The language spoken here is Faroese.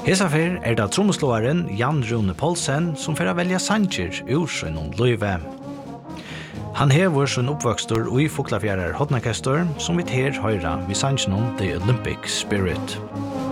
Hesafer det trommeslåaren Jan Rune Poulsen som får velja sanger ur sin løyve. Han hever sin oppvøkstor i Fuglafjærar Hotnakestor som vi ter høyra vid sangen The Olympic Spirit.